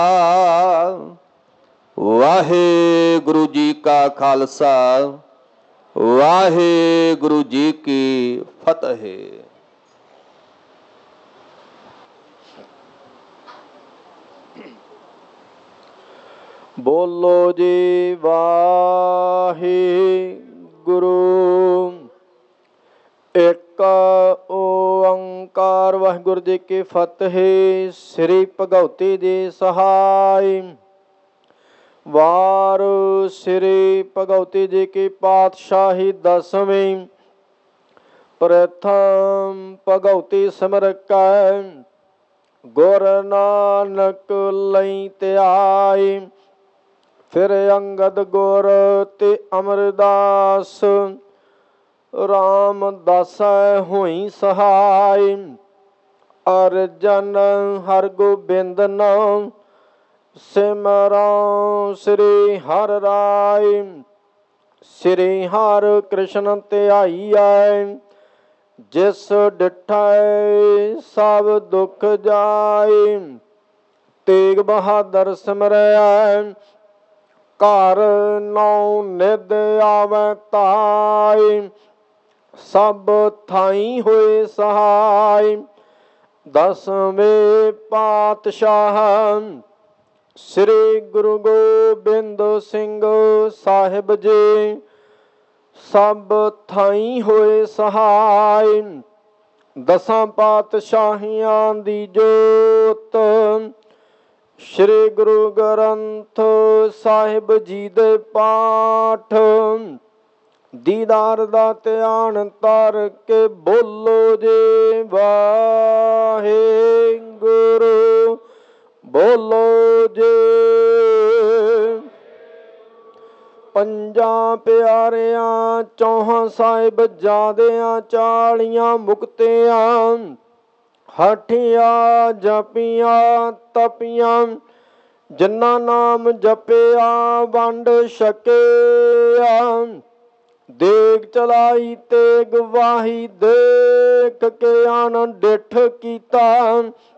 ਵਾਹਿਗੁਰੂ ਜੀ ਕਾ ਖਾਲਸਾ, ਵਾਹਿਗੁਰੂ ਜੀ ਕੀ ਫਤਿਹ। ਬੋਲੋ ਜੀ ਵਾਹਿਗੁਰੂ। ਇੱਕ ਓੰਕਾਰ ਵਾਹਿਗੁਰੂ ਜੀ ਕੀ ਫਤਿਹ। ਸ੍ਰੀ ਭਗਉਤੀ ਜੀ ਸਹਾਈ। ਵਾਰ ਸ੍ਰੀ ਭਗਉਤੀ ਜੀ ਕੀ ਪਾਤਸ਼ਾਹੀ ਦਸਵੀਂ। ਪ੍ਰਥਮ ਭਗਉਤੀ ਸਿਮਰ ਕੈ ਗੁਰ ਨਾਨਕ ਲਈ ਧਿਆਈ। ਫਿਰ ਅੰਗਦ ਗੁਰ ਤੇ ਅਮਰਦਾਸ ਰਾਮਦਾਸੈ ਹੋਈ ਸਹਾਈ। ਅਰਜਨ ਹਰਗੋਬਿੰਦ ਨਾਮ ਸਿਮਰਉ ਸ੍ਰੀ ਹਰਿ ਰਾਇ। ਸ੍ਰੀ ਹਰਿ ਕ੍ਰਿਸ਼ਨ ਧਿਆਈਐ ਜਿਸ ਡਿਠੈ ਸਭ ਦੁਖ ਜਾਇ। ਤੇਗ ਬਹਾਦਰ ਸਿਮਰੈ ਘਰ ਨੌ ਨਿਧ ਆਵੈ ਧਾਇ। ਸਭ ਥਾਈ ਹੋਏ ਸਹਾਈ। ਦਸਵੇਂ ਪਾਤਸ਼ਾਹ ਸ੍ਰੀ ਗੁਰੂ ਗੋਬਿੰਦ ਸਿੰਘ ਸਾਹਿਬ ਜੀ ਸਭ ਥਾਈ ਹੋਏ ਸਹਾਈ। ਦਸਾਂ ਪਾਤਸ਼ਾਹੀਆਂ ਦੀ ਜੋਤ ਸ੍ਰੀ ਗੁਰੂ ਗ੍ਰੰਥ ਸਾਹਿਬ ਜੀ ਦੇ ਪਾਠ ਦੀਦਾਰ ਦਾ ਧਿਆਨ ਧਰ ਕੇ ਬੋਲੋ ਜੀ ਵਾਹਿਗੁਰੂ। ਬੋਲੋ ਜੀ। ਪੰਜਾਂ ਪਿਆਰਿਆਂ ਚੌਹਾਂ ਸਾਹਿਬਜ਼ਾਦਿਆਂ 40 ਮੁਕਤਿਆਂ ਹਠੀਆਂ ਜਪੀਆਂ ਤਪੀਆਂ ਜਿਨ੍ਹਾਂ ਨਾਮ ਜਪਿਆ ਵੰਡ ਛਕਿਆ। ਦੇਗ ਚਲਾਈ ਤੇਗ ਵਾਹੀ ਦੇਖ ਕੇ ਆਨੰਦ ਡਿਠ ਕੀਤਾ।